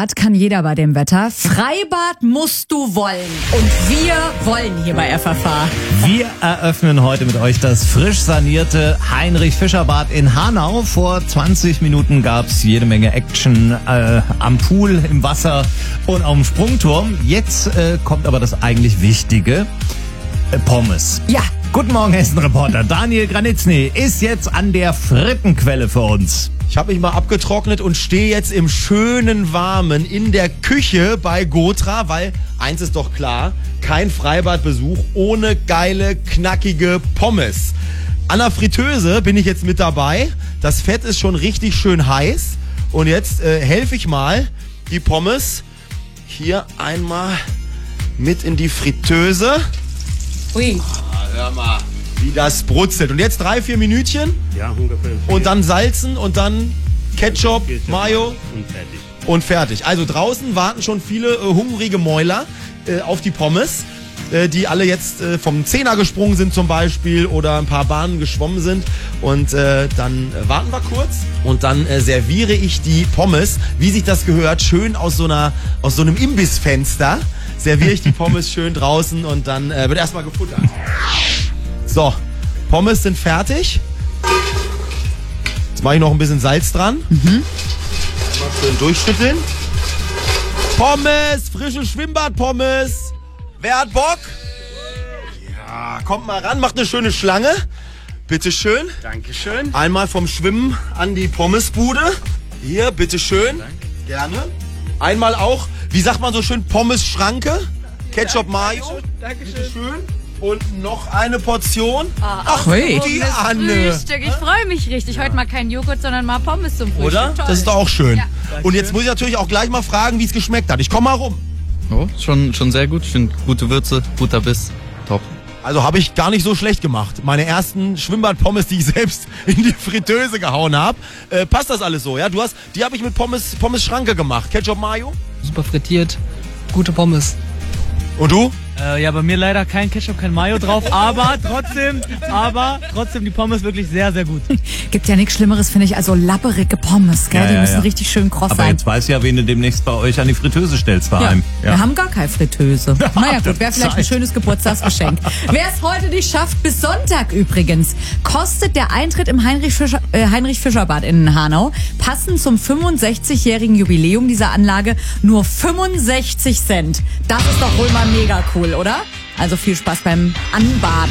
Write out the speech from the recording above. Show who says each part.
Speaker 1: Freibad kann jeder bei dem Wetter. Freibad musst du wollen. Und wir wollen hier bei FFH.
Speaker 2: Wir eröffnen heute mit euch das frisch sanierte Heinrich-Fischer-Bad in Hanau. Vor 20 Minuten gab's jede Menge Action am Pool, im Wasser und auf dem Sprungturm. Jetzt kommt aber das eigentlich Wichtige. Pommes.
Speaker 1: Ja.
Speaker 2: Guten Morgen, Hessen-Reporter Daniel Granitzny ist jetzt an der Frittenquelle für uns.
Speaker 3: Ich habe mich mal abgetrocknet und stehe jetzt im schönen Warmen in der Küche bei Gotra, weil eins ist doch klar, kein Freibadbesuch ohne geile, knackige Pommes. An der Fritteuse bin ich jetzt mit dabei. Das Fett ist schon richtig schön heiß. Und jetzt helfe ich mal, die Pommes hier einmal mit in die Fritteuse.
Speaker 1: Ui.
Speaker 3: Hör mal, wie das brutzelt. Und jetzt 3-4 Minütchen.
Speaker 4: Ja, ungefähr.
Speaker 3: Und dann salzen und dann Ketchup, Mayo
Speaker 4: Und fertig.
Speaker 3: und fertig. Also draußen warten schon viele hungrige Mäuler auf die Pommes, die alle jetzt vom Zehner gesprungen sind zum Beispiel oder ein paar Bahnen geschwommen sind. Und dann warten wir kurz und dann serviere ich die Pommes, wie sich das gehört, schön aus so einem Imbissfenster. Serviere ich die Pommes schön draußen und dann wird erstmal gefuttert. So, Pommes sind fertig. Jetzt mache ich noch ein bisschen Salz dran. Einmal schön durchschütteln. Pommes, frische Schwimmbadpommes. Wer hat Bock? Ja, kommt mal ran, macht eine schöne Schlange. Bitteschön.
Speaker 4: Dankeschön.
Speaker 3: Einmal vom Schwimmen an die Pommesbude. Hier, bitteschön. Gerne. Einmal auch, wie sagt man so schön, Pommes-Schranke. Ketchup, Mayo.
Speaker 4: Dankeschön.
Speaker 3: Bitteschön. Und noch eine Portion. Ach,
Speaker 1: Hui.
Speaker 3: die Anne.
Speaker 5: Frühstück. Ich freue mich richtig. Heute mal kein Joghurt, sondern mal Pommes zum Frühstück.
Speaker 3: Oder?
Speaker 5: Toll.
Speaker 3: Das ist doch auch schön.
Speaker 5: Ja.
Speaker 3: Und jetzt muss ich natürlich auch gleich mal fragen, wie es geschmeckt hat. Ich komme mal rum.
Speaker 6: Oh, schon sehr gut. Ich finde gute Würze, guter Biss. Top.
Speaker 3: Also habe ich gar nicht so schlecht gemacht. Meine ersten Schwimmbadpommes, die ich selbst in die Fritteuse gehauen habe. Passt das alles so? Ja, die habe ich mit Pommes-Schranke gemacht. Ketchup, Mayo.
Speaker 7: Super frittiert, gute Pommes.
Speaker 3: Und du?
Speaker 8: Ja, bei mir leider kein Ketchup, kein Mayo drauf, aber trotzdem die Pommes wirklich sehr, sehr gut.
Speaker 1: Gibt ja nichts Schlimmeres, finde ich, also labberige Pommes, gell? Die müssen richtig schön kross
Speaker 2: Aber
Speaker 1: sein.
Speaker 2: jetzt weiß ich ja, wen du demnächst bei euch an die Fritteuse stellst daheim.
Speaker 1: Wir haben gar keine Fritteuse. Naja gut, wäre vielleicht ein
Speaker 2: Zeit.
Speaker 1: schönes Geburtstagsgeschenk. Wer es heute nicht schafft, bis Sonntag übrigens, kostet der Eintritt im Heinrich-Fischer-Bad in Hanau, passend zum 65-jährigen Jubiläum dieser Anlage, nur 65 Cent. Das ist doch wohl mal mega cool, oder? Also viel Spaß beim Anbaden.